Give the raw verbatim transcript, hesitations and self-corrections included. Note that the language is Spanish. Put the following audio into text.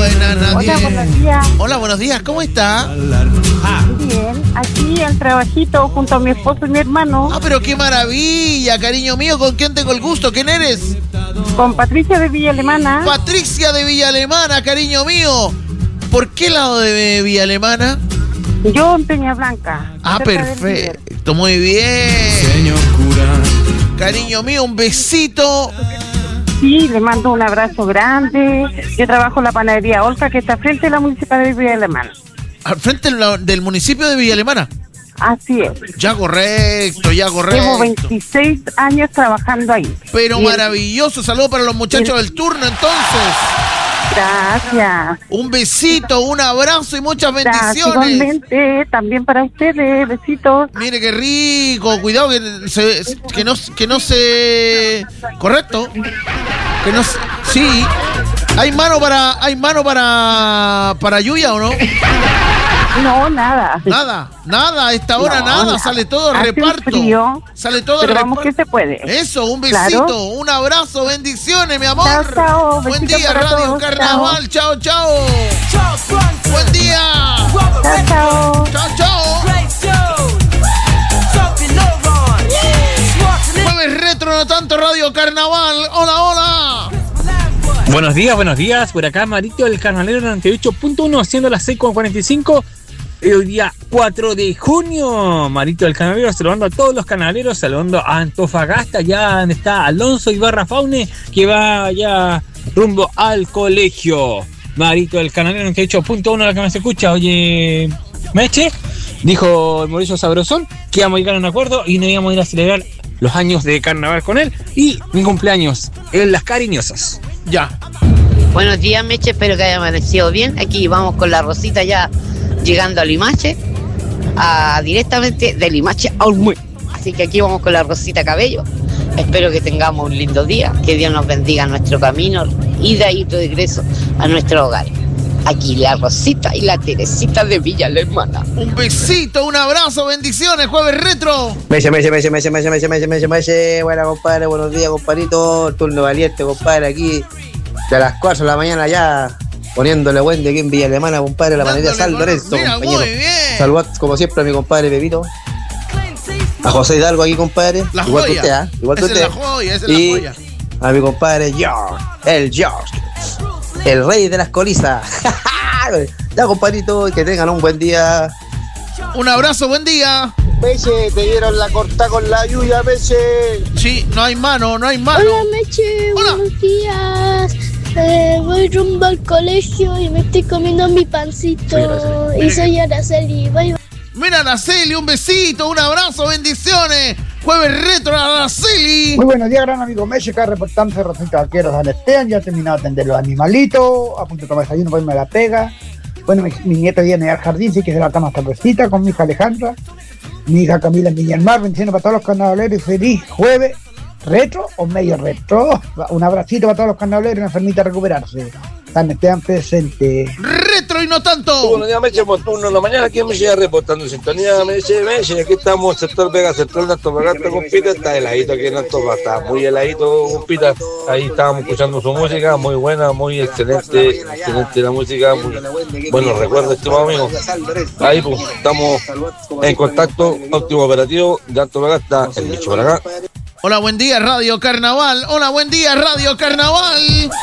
buenas, nadie. Hola, buenos días. Hola, buenos días, ¿cómo está? Bien, aquí el trabajito junto a mi esposo y mi hermano. Ah, pero qué maravilla, cariño mío. ¿Con quién tengo el gusto? ¿Quién eres? Con Patricia de Villa Alemana. Patricia de Villa Alemana, cariño mío. ¿Por qué lado de Villa Alemana? Yo en Peña Blanca. Ah, perfecto, muy bien. Cariño mío, un besito. Sí, le mando un abrazo grande. Yo trabajo en la panadería Olca, que está frente a la municipalidad de Villa Alemana. Al frente del municipio de Villa Alemana. Así es. Ya correcto, ya correcto. Llevo veintiséis años trabajando ahí. Pero y maravilloso, saludo para los muchachos el... del turno entonces. Gracias. Un besito, un abrazo y muchas bendiciones. Igualmente, también para ustedes, besitos. Mire qué rico, cuidado que, se, que no que no se correcto. Que no sí. ¿Hay mano para hay mano para para Yuya o no? No, nada. Nada, nada, a esta hora no, nada, nada, sale todo hace reparto. Frío, sale todo pero reparto. Vamos que se puede. Eso, un besito, claro. Un abrazo, bendiciones, mi amor. Chao, chao. Buen día, Radio todos. Carnaval. Chao, chao. chao. Buen día. Chao, chao. Chao, chao. Jueves retro, no tanto Radio Carnaval. Hola, hola. Buenos días, buenos días. Por acá, Marito del Carnalero noventa y ocho punto uno, siendo las seis con cuarenta y cinco. Hoy día cuatro de junio. Marito del Carnalero saludando a todos los canaleros, saludando a Antofagasta, ya donde está Alonso Ibarra Faune, que va ya rumbo al colegio. Marito del Carnalero noventa y ocho punto uno, la que me se escucha. Oye, Meche, dijo el Mauricio Sabrosón que íbamos a llegar a un acuerdo y no íbamos a ir a celebrar los años de carnaval con él y mi cumpleaños en Las Cariñosas. Ya. Buenos días, Meche, espero que haya amanecido bien. Aquí vamos con la Rosita ya llegando a Limache, a, directamente de Limache a Olmué. Así que aquí vamos con la Rosita Cabello. Espero que tengamos un lindo día, que Dios nos bendiga nuestro camino y de ahí de regreso a nuestro hogar. Aquí la Rosita y la Teresita de Villa Alemana. Un besito, un abrazo, bendiciones, jueves retro. Meche, meche, meche, meche, meche, meche, meche, meche, meche. Buena, compadre, buenos días, compadrito. Turno valiente, compadre, aquí de las cuatro de la mañana ya poniéndole buen de aquí en Villa Alemana, compadre, la panadería San Lorenzo, mira, compañero. Muy bien. Saludos como siempre a mi compadre Pepito. A José Hidalgo aquí, compadre. La igual joya. que usted, ¿eh? Igual que esa usted. Es la joya, esa es y la joya. A mi compadre George, el George, el rey de las colizas. Ya, compadrito, que tengan un buen día. Un abrazo, buen día. Meche, te dieron la corta con la lluvia, Meche. Sí, no hay mano, no hay mano. Hola, Meche, Hola. buenos días. Eh, voy rumbo al colegio y me estoy comiendo mi pancito. Sí, y soy Araceli. Bye, bye. Mira, Araceli, un besito, un abrazo, bendiciones. Jueves retro, Araceli. Muy buenos días, gran amigo Meche, acá reportándose Rosita Vaqueros San Esteban. Ya he terminado de atender los animalitos, a punto de tomar desayuno para irme a la pega. Bueno, mi, mi nieto viene al jardín, sí que se la cama hasta Rosita con mi hija Alejandra, mi hija Camila en Viña del Mar, bendiciones para todos los carnavaleros y feliz jueves retro o medio retro. Un abracito para todos los carnavaleros y una enfermita a recuperarse. San Esteban presente. Retro y no tanto. Buenos días, Meche, por turno en la mañana, aquí me llega reportando en sintonía, Meche, Meche, aquí estamos, sector Vega, sector de Antofagasta, compita, está heladito aquí en Antofagasta, está muy heladito, compita, ahí estábamos escuchando su música, muy buena, muy excelente, excelente la música, muy buenos recuerdos, estimado amigo. Ahí pues, estamos en contacto, óptimo operativo de Antofagasta, el bicho por acá. Hola, buen día, Radio Carnaval. Hola, buen día, Radio Carnaval.